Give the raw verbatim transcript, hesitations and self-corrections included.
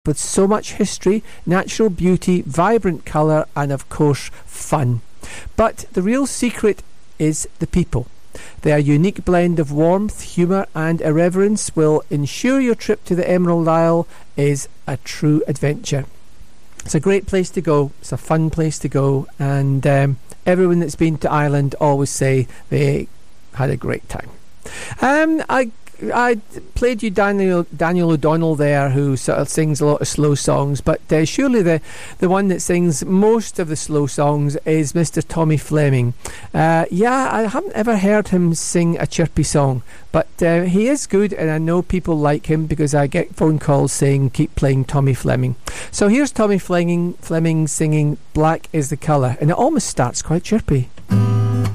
with so much history, natural beauty, vibrant colour, and of course fun. But the real secret is the people. Their unique blend of warmth, humour and irreverence will ensure your trip to the Emerald Isle is a true adventure. It's a great place to go, it's a fun place to go, and um, everyone that's been to Ireland always say they had a great time. Um, I I played you Daniel Daniel O'Donnell there, who sort of sings a lot of slow songs, but uh, surely the, the one that sings most of the slow songs is Mister Tommy Fleming. Uh, yeah, I haven't ever heard him sing a chirpy song, but uh, he is good, and I know people like him because I get phone calls saying keep playing Tommy Fleming. So here's Tommy Fleming, Fleming singing Black is the Colour, and it almost starts quite chirpy.